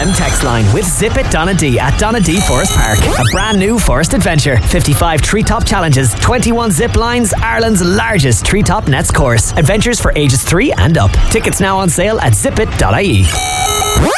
FM text line with Zip It Donna D at Donna D Forest Park. A brand new forest adventure. 55 treetop challenges, 21 zip lines, Ireland's largest treetop nets course. Adventures for ages 3 and up. Tickets now on sale at zipit.ie.